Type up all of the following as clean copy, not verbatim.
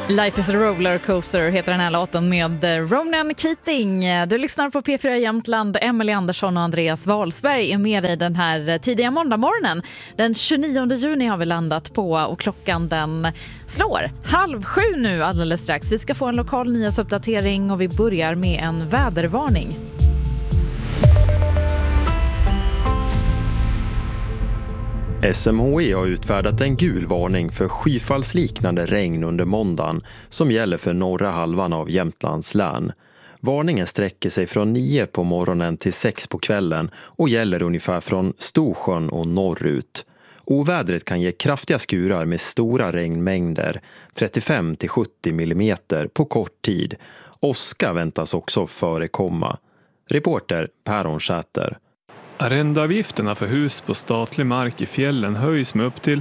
Life is a rollercoaster heter den här låten med Ronan Keating. Du lyssnar på P4 Jämtland. Emelie Andersson och Andreas Wahlsberg är med dig den här tidiga måndagmorgonen. Den 29 juni har vi landat på och klockan den slår 6:30 nu alldeles strax. Vi ska få en lokal nyhetsuppdatering och vi börjar med en vädervarning. SMHI har utfärdat en gul varning för skyfallsliknande regn under måndagen som gäller för norra halvan av Jämtlands län. Varningen sträcker sig från 9 på morgonen till 6 på kvällen och gäller ungefär från Storsjön och norrut. Ovädret kan ge kraftiga skurar med stora regnmängder, 35-70 millimeter på kort tid. Åska väntas också förekomma. Reporter Per Onsäter. Arrendeavgifterna för hus på statlig mark i fjällen höjs med upp till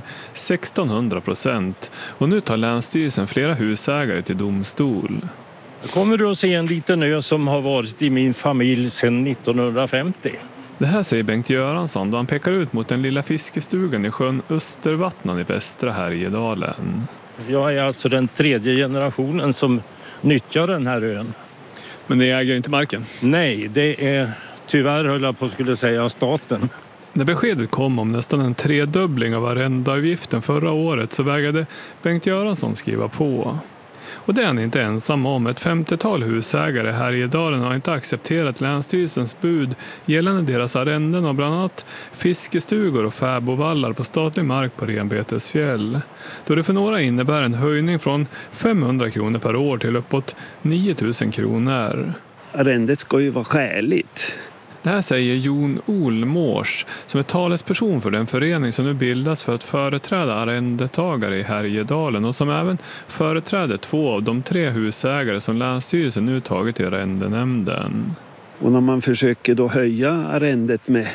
1600% och nu tar Länsstyrelsen flera husägare till domstol. Kommer du att se en liten ö som har varit i min familj sedan 1950? Det här säger Bengt Göransson då han pekar ut mot den lilla fiskestugan i sjön Östervattnan i västra Härjedalen. Jag är alltså den 3:e generationen som nyttjar den här ön. Men ni äger inte marken? Nej, det är tyvärr höll jag på skulle säga staten. När beskedet kom om nästan en tredubbling av arrendeavgiften förra året så vägrade Bengt Göransson skriva på. Och det är han inte ensam om. Ett 50-tal husägare här i Dalen har inte accepterat Länsstyrelsens bud gällande deras arrenden av bland annat fiskestugor och fäbovallar på statlig mark på Renbetesfjäll. Då det för några innebär en höjning från 500 kronor per år till uppåt 9000 kronor. Arrendet ska ju vara skäligt. Det här säger Jon Olmårs som är talesperson för den förening som nu bildas för att företräda arrendetagare i Härjedalen och som även företräder 2 av de 3 husägare som Länsstyrelsen nu tagit i arrendenämnden. Och när man försöker då höja arrendet med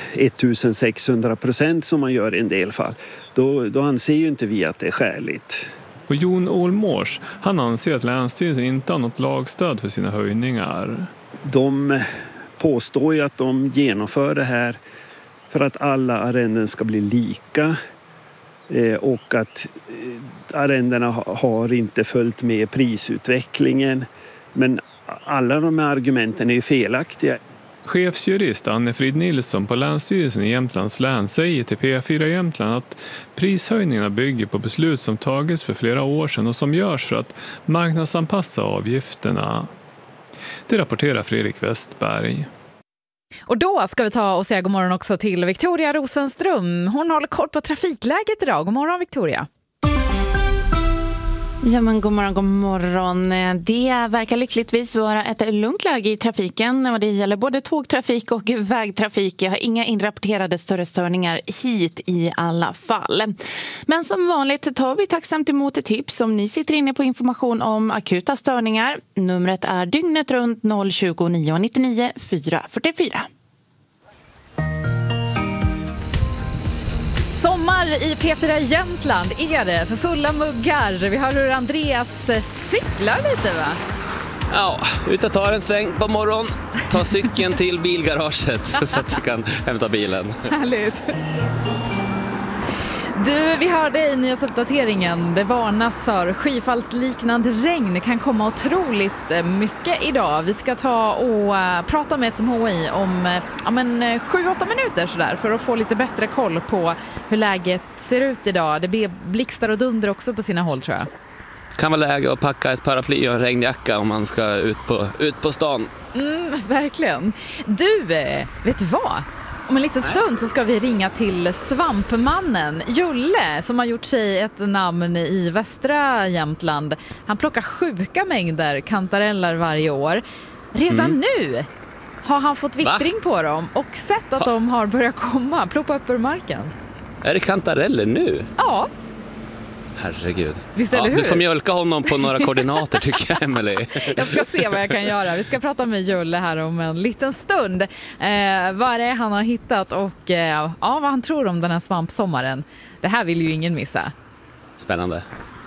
1600% som man gör i en del fall, då anser ju inte vi att det är skäligt. Och Jon Olmårs, han anser att Länsstyrelsen inte har något lagstöd för sina höjningar. De påstår ju att de genomför det här för att alla arrenden ska bli lika och att arrendena har inte följt med prisutvecklingen. Men alla de här argumenten är ju felaktiga. Chefsjurist Anne-Frid Nilsson på Länsstyrelsen i Jämtlands län säger till P4 Jämtland att prishöjningarna bygger på beslut som tagits för flera år sedan och som görs för att marknadsanpassa avgifterna. Det rapporterar Fredrik Westberg. Och då ska vi ta och säga god morgon också till Victoria Rosenström. Hon håller koll på trafikläget idag. God morgon Victoria. Ja men god morgon. Det verkar lyckligtvis vara ett lugnt läge i trafiken och det gäller både tågtrafik och vägtrafik. Jag har inga inrapporterade större störningar hit i alla fall. Men som vanligt tar vi tacksamt emot ett tips om ni sitter inne på information om akuta störningar. Numret är dygnet runt 020 999 444. Sommar i P4 Jämtland är det för fulla muggar. Vi hör hur Andreas cyklar lite va? Ja, ut och tar en sväng på morgon. Ta cykeln till bilgaraget så att du kan hämta bilen. Härligt. Du, vi hörde i nyhetsuppdateringen. Det varnas för skyfallsliknande regn. Det kan komma otroligt mycket idag. Vi ska ta och prata med SMHI om 7-8 minuter sådär, för att få lite bättre koll på hur läget ser ut idag. Det blir blixtar och dunder också på sina håll tror jag. Kan vara läge att packa ett paraply och en regnjacka om man ska ut på stan. Verkligen. Du, vet du vad? Om en liten stund så ska vi ringa till Svampmannen Julle som har gjort sig ett namn i västra Jämtland. Han plockar sjuka mängder kantareller varje år. Redan nu har han fått vittring på dem och sett att de har börjat ploppa upp ur marken. Är det kantareller nu? Ja. Herregud. Visst är det hur? Du får mjölka honom på några koordinater tycker jag, Emelie. Jag ska se vad jag kan göra. Vi ska prata med Julle här om en liten stund. Vad det är han har hittat och vad han tror om den här svampsommaren. Det här vill ju ingen missa. Spännande.